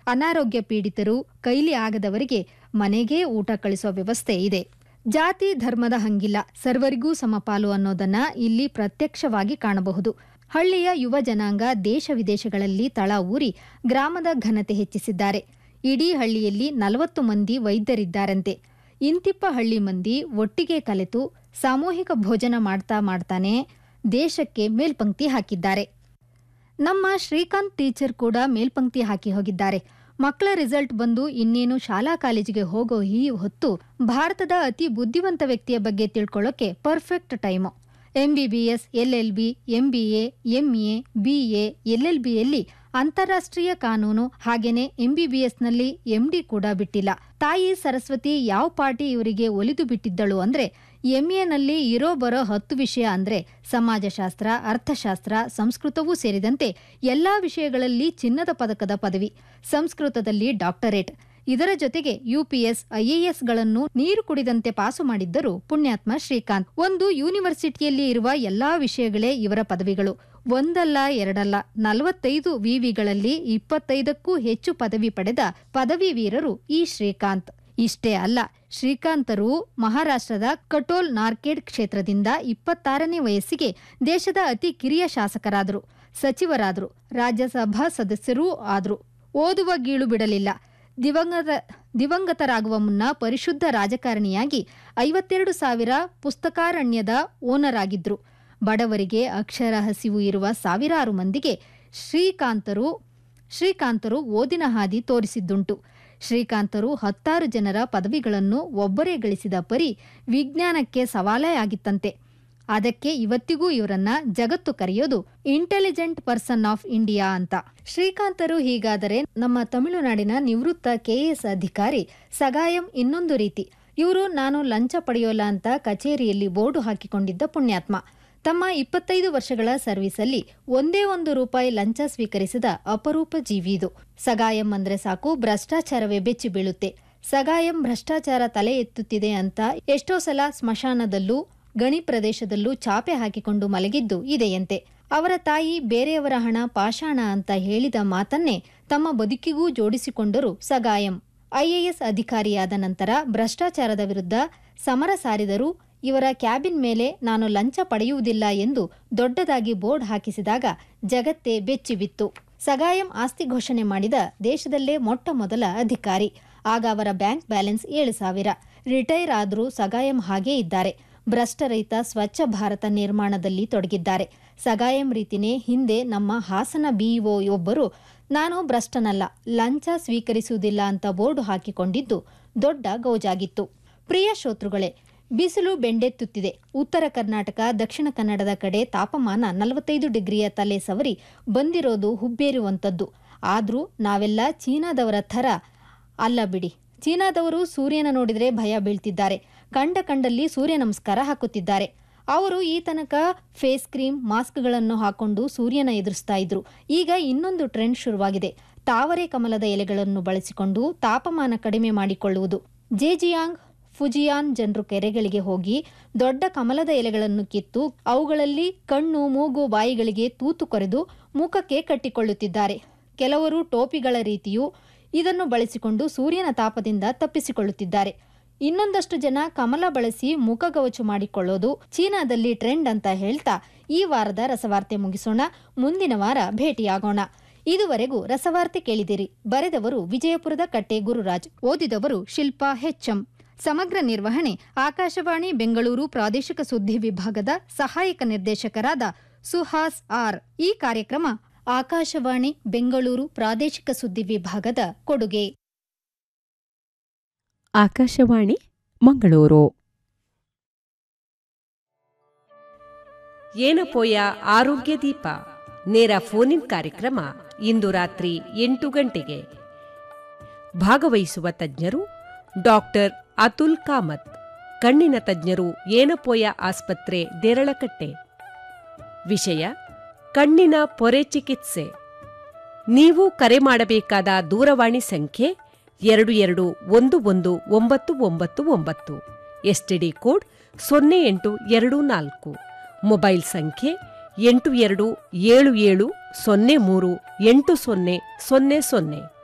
ಅನಾರೋಗ್ಯ ಪೀಡಿತರು, ಕೈಲಿ ಆಗದವರಿಗೆ ಮನೆಗೇ ಊಟ ಕಳಿಸೋ ವ್ಯವಸ್ಥೆ ಇದೆ. ಜಾತಿ ಧರ್ಮದ ಹಂಗಿಲ್ಲ, ಸರ್ವರಿಗೂ ಸಮಪಾಲು ಅನ್ನೋದನ್ನ ಇಲ್ಲಿ ಪ್ರತ್ಯಕ್ಷವಾಗಿ ಕಾಣಬಹುದು. ಹಳ್ಳಿಯ ಯುವ ಜನಾಂಗ ದೇಶ ವಿದೇಶಗಳಲ್ಲಿ ತಳ ಊರಿ ಗ್ರಾಮದ ಘನತೆ ಹೆಚ್ಚಿಸಿದ್ದಾರೆ. ಇಡೀ ಹಳ್ಳಿಯಲ್ಲಿ 40 ಮಂದಿ ವೈದ್ಯರಿದ್ದಾರಂತೆ. ಇಂತಿಪ್ಪ ಹಳ್ಳಿ ಮಂದಿ ಒಟ್ಟಿಗೆ ಕಲೆತು ಸಾಮೂಹಿಕ ಭೋಜನ ಮಾಡ್ತಾನೆ ದೇಶಕ್ಕೆ ಮೇಲ್ಪಂಕ್ತಿ ಹಾಕಿದ್ದಾರೆ. ನಮ್ಮ ಶ್ರೀಕಾಂತ್ ಟೀಚರ್ ಕೂಡ ಮೇಲ್ಪಂಕ್ತಿ ಹಾಕಿ ಹೋಗಿದ್ದಾರೆ. ಮಕ್ಕಳ ರಿಸಲ್ಟ್ ಬಂದು ಇನ್ನೇನು ಶಾಲಾ ಕಾಲೇಜಿಗೆ ಹೋಗೋ ಈ ಹೊತ್ತು ಭಾರತದ ಅತಿ ಬುದ್ಧಿವಂತ ವ್ಯಕ್ತಿಯ ಬಗ್ಗೆ ತಿಳ್ಕೊಳ್ಳೋಕೆ perfect time. MBBS, LLB, MBA, MA, BA, LLBಯಲ್ಲಿ ಅಂತಾರಾಷ್ಟ್ರೀಯ ಕಾನೂನು, ಹಾಗೇನೆ MBBSನಲ್ಲಿ MD ಕೂಡ ಬಿಟ್ಟಿಲ್ಲ. ತಾಯಿ ಸರಸ್ವತಿ ಯಾವ ಪಾರ್ಟಿ ಇವರಿಗೆ ಒಲಿದು ಬಿಟ್ಟಿದ್ದಳು ಅಂದ್ರೆ MAನಲ್ಲಿ ಇರೋ ಬರೋ 10 ವಿಷಯ ಅಂದ್ರೆ ಸಮಾಜಶಾಸ್ತ್ರ, ಅರ್ಥಶಾಸ್ತ್ರ, ಸಂಸ್ಕೃತವೂ ಸೇರಿದಂತೆ ಎಲ್ಲಾ ವಿಷಯಗಳಲ್ಲಿ ಚಿನ್ನದ ಪದಕದ ಪದವಿ, ಸಂಸ್ಕೃತದಲ್ಲಿ ಡಾಕ್ಟರೇಟ್. ಇದರ ಜೊತೆಗೆ UPS, IASಗಳನ್ನು ನೀರು ಕುಡಿದಂತೆ ಪಾಸು ಮಾಡಿದ್ದರು ಪುಣ್ಯಾತ್ಮ ಶ್ರೀಕಾಂತ್. ಒಂದು ಯೂನಿವರ್ಸಿಟಿಯಲ್ಲಿ ಇರುವ ಎಲ್ಲಾ ವಿಷಯಗಳೇ ಇವರ ಪದವಿಗಳು. ಒಂದಲ್ಲ ಎರಡಲ್ಲ 45 ವಿವಿಗಳಲ್ಲಿ 25ಕ್ಕೂ ಹೆಚ್ಚು ಪದವಿ ಪಡೆದ ಪದವಿ ವೀರರು ಈ ಶ್ರೀಕಾಂತ್. ಇಷ್ಟೇ ಅಲ್ಲ, ಶ್ರೀಕಾಂತರು ಮಹಾರಾಷ್ಟ್ರದ ಕಟೋಲ್ ನಾರ್ಕೆಡ್ ಕ್ಷೇತ್ರದಿಂದ 26ನೇ ವಯಸ್ಸಿಗೆ ದೇಶದ ಅತಿ ಕಿರಿಯ ಶಾಸಕರಾದರು, ಸಚಿವರಾದರು, ರಾಜ್ಯಸಭಾ ಸದಸ್ಯರೂ ಆದರು. ಓದುವ ಗೀಳು ಬಿಡಲಿಲ್ಲ. ದಿವಂಗತರಾಗುವ ಮುನ್ನ ಪರಿಶುದ್ಧ ರಾಜಕಾರಣಿಯಾಗಿ 52,000 ಪುಸ್ತಕಾರಣ್ಯದ ಓನರ್ ಆಗಿದ್ರು. ಬಡವರಿಗೆ ಅಕ್ಷರ ಹಸಿವು ಇರುವ ಸಾವಿರಾರು ಮಂದಿಗೆ ಶ್ರೀಕಾಂತರು ಓದಿನ ಹಾದಿ ತೋರಿಸಿದ್ದುಂಟು. ಶ್ರೀಕಾಂತರು 10 ಜನರ ಪದವಿಗಳನ್ನು ಒಬ್ಬರೇ ಗಳಿಸಿದ ಪರಿ ವಿಜ್ಞಾನಕ್ಕೆ ಸವಾಲೇ ಆಗಿತ್ತಂತೆ. ಅದಕ್ಕೆ ಇವತ್ತಿಗೂ ಇವರನ್ನ ಜಗತ್ತು ಕರೆಯೋದು ಇಂಟೆಲಿಜೆಂಟ್ ಪರ್ಸನ್ ಆಫ್ ಇಂಡಿಯಾ ಅಂತ. ಶ್ರೀಕಾಂತರು ಹೀಗಾದರೆ ನಮ್ಮ ತಮಿಳುನಾಡಿನ ನಿವೃತ್ತ KS ಅಧಿಕಾರಿ ಸಗಾಯಂ ಇನ್ನೊಂದು ರೀತಿ. ಇವರು ನಾನು ಲಂಚ ಪಡೆಯೋಲ್ಲ ಅಂತ ಕಚೇರಿಯಲ್ಲಿ ಬೋರ್ಡು ಹಾಕಿಕೊಂಡಿದ್ದ ಪುಣ್ಯಾತ್ಮ. ತಮ್ಮ 25 ವರ್ಷಗಳ ಸರ್ವಿಸಲ್ಲಿ ಒಂದೇ ₹1 ಲಂಚ ಸ್ವೀಕರಿಸಿದ ಅಪರೂಪ ಜೀವಿ ಇದು. ಸಗಾಯಂ ಅಂದ್ರೆ ಸಾಕು ಭ್ರಷ್ಟಾಚಾರವೇ ಬೆಚ್ಚಿ ಬೀಳುತ್ತೆ. ಸಗಾಯಂ ಭ್ರಷ್ಟಾಚಾರ ತಲೆ ಎತ್ತುತ್ತಿದೆ ಅಂತ ಎಷ್ಟೋ ಸಲ ಸ್ಮಶಾನದಲ್ಲೂ ಗಣಿ ಪ್ರದೇಶದಲ್ಲೂ ಚಾಪೆ ಹಾಕಿಕೊಂಡು ಮಲಗಿದ್ದು ಇದೆಯಂತೆ. ಅವರ ತಾಯಿ ಬೇರೆಯವರ ಹಣ ಪಾಷಾಣ ಅಂತ ಹೇಳಿದ ಮಾತನ್ನೇ ತಮ್ಮ ಬದುಕಿಗೂ ಜೋಡಿಸಿಕೊಂಡರು ಸಗಾಯಂ. IAS ಅಧಿಕಾರಿಯಾದ ನಂತರ ಭ್ರಷ್ಟಾಚಾರದ ವಿರುದ್ಧ ಸಮರ ಸಾರಿದರೂ ಇವರ ಕ್ಯಾಬಿನ್ ಮೇಲೆ ನಾನು ಲಂಚ ಪಡೆಯುವುದಿಲ್ಲ ಎಂದು ದೊಡ್ಡದಾಗಿ ಬೋರ್ಡ್ ಹಾಕಿಸಿದಾಗ ಜಗತ್ತೇ ಬೆಚ್ಚಿಬಿತ್ತು. ಸಗಾಯಂ ಆಸ್ತಿ ಘೋಷಣೆ ಮಾಡಿದ ದೇಶದಲ್ಲೇ ಮೊಟ್ಟ ಮೊದಲ ಅಧಿಕಾರಿ. ಆಗ ಅವರ ಬ್ಯಾಂಕ್ ಬ್ಯಾಲೆನ್ಸ್ 7,000. ರಿಟೈರ್ ಆದರೂ ಸಗಾಯಂ ಹಾಗೇ ಇದ್ದಾರೆ. ಭ್ರಷ್ಟರಹಿತ ಸ್ವಚ್ಛ ಭಾರತ ನಿರ್ಮಾಣದಲ್ಲಿ ತೊಡಗಿದ್ದಾರೆ. ಸಗಾಯಂ ರೀತಿನೇ ಹಿಂದೆ ನಮ್ಮ ಹಾಸನ BEO ಒಬ್ಬರು ನಾನು ಭ್ರಷ್ಟನಲ್ಲ, ಲಂಚ ಸ್ವೀಕರಿಸುವುದಿಲ್ಲ ಅಂತ ಬೋರ್ಡು ಹಾಕಿಕೊಂಡಿದ್ದು ದೊಡ್ಡ ಗೌಜಾಗಿತ್ತು. ಪ್ರಿಯ ಶ್ರೋತೃಗಳೇ, ಬಿಸಿಲು ಬೆಂಡೆತ್ತುತ್ತಿದೆ. ಉತ್ತರ ಕರ್ನಾಟಕ, ದಕ್ಷಿಣ ಕನ್ನಡದ ಕಡೆ ತಾಪಮಾನ 45 ಡಿಗ್ರಿಯ ತಲೆ ಸವರಿ ಬಂದಿರೋದು ಹುಬ್ಬೇರುವಂಥದ್ದು. ಆದ್ರೂ ನಾವೆಲ್ಲ ಚೀನಾದವರ ಥರ ಅಲ್ಲ ಬಿಡಿ. ಚೀನಾದವರು ಸೂರ್ಯನ ನೋಡಿದ್ರೆ ಭಯ ಬೀಳ್ತಿದ್ದಾರೆ. ಕಂಡಲ್ಲಿ ಸೂರ್ಯ ನಮಸ್ಕಾರ ಹಾಕುತ್ತಿದ್ದಾರೆ. ಅವರು ಈ ತನಕ ಫೇಸ್ ಕ್ರೀಮ್, ಮಾಸ್ಕ್ಗಳನ್ನು ಹಾಕೊಂಡು ಸೂರ್ಯನ ಎದುರಿಸ್ತಾ ಇದ್ರು. ಈಗ ಇನ್ನೊಂದು ಟ್ರೆಂಡ್ ಶುರುವಾಗಿದೆ. ತಾವರೆ ಕಮಲದ ಎಲೆಗಳನ್ನು ಬಳಸಿಕೊಂಡು ತಾಪಮಾನ ಕಡಿಮೆ ಮಾಡಿಕೊಳ್ಳುವುದು. ಜೇಜಿಯಾಂಗ್, ಫುಜಿಯಾನ್ ಜನರು ಕೆರೆಗಳಿಗೆ ಹೋಗಿ ದೊಡ್ಡ ಕಮಲದ ಎಲೆಗಳನ್ನು ಕಿತ್ತು ಅವುಗಳಲ್ಲಿ ಕಣ್ಣು, ಮೂಗು, ಬಾಯಿಗಳಿಗೆ ತೂತು ಕೊರೆದು ಮುಖಕ್ಕೆ ಕಟ್ಟಿಕೊಳ್ಳುತ್ತಿದ್ದಾರೆ. ಕೆಲವರು ಟೋಪಿಗಳ ರೀತಿಯೂ ಇದನ್ನು ಬಳಸಿಕೊಂಡು ಸೂರ್ಯನ ತಾಪದಿಂದ ತಪ್ಪಿಸಿಕೊಳ್ಳುತ್ತಿದ್ದಾರೆ. ಇನ್ನೊಂದಷ್ಟು ಜನ ಕಮಲ ಬಳಸಿ ಮುಖಗವಚು ಮಾಡಿಕೊಳ್ಳೋದು ಚೀನಾದಲ್ಲಿ ಟ್ರೆಂಡ್ ಅಂತ ಹೇಳ್ತಾ ಈ ವಾರದ ರಸವಾರ್ತೆ ಮುಗಿಸೋಣ. ಮುಂದಿನ ವಾರ ಭೇಟಿಯಾಗೋಣ. ಇದುವರೆಗೂ ರಸವಾರ್ತೆ ಕೇಳಿದಿರಿ. ಬರೆದವರು ವಿಜಯಪುರದ ಕಟ್ಟೆ ಗುರುರಾಜ್, ಓದಿದವರು ಶಿಲ್ಪಾ HM. ಸಮಗ್ರ ನಿರ್ವಹಣೆ ಆಕಾಶವಾಣಿ ಬೆಂಗಳೂರು ಪ್ರಾದೇಶಿಕ ಸುದ್ದಿ ವಿಭಾಗದ ಸಹಾಯಕ ನಿರ್ದೇಶಕರಾದ ಸುಹಾಸ್ R. ಈ ಕಾರ್ಯಕ್ರಮ ಆಕಾಶವಾಣಿ ಬೆಂಗಳೂರು ಪ್ರಾದೇಶಿಕ ಸುದ್ದಿ ವಿಭಾಗದ ಕೊಡುಗೆ. ಆಕಾಶವಾಣಿ ಮಂಗಳೂರು. ಏನಪೋಯ ಆರೋಗ್ಯ ದೀಪ ನೇರ ಫೋನ್ ಕಾರ್ಯಕ್ರಮ ಇಂದು ರಾತ್ರಿ 8 ಗಂಟೆಗೆ. ಭಾಗವಹಿಸುವ ತಜ್ಞರು ಡಾಕ್ಟರ್ ಅತುಲ್ ಕಾಮತ್, ಕಣ್ಣಿನ ತಜ್ಞರು, ಏನಪೋಯ ಆಸ್ಪತ್ರೆ, ದೇರಳಕಟ್ಟೆ. ವಿಷಯ ಕಣ್ಣಿನ ಪೊರೆ ಚಿಕಿತ್ಸೆ. ನೀವು ಕರೆ ಮಾಡಬೇಕಾದ ದೂರವಾಣಿ ಸಂಖ್ಯೆ 22119999, STD ಕೋಡ್ 0824, ಮೊಬೈಲ್ ಸಂಖ್ಯೆ 8277038000.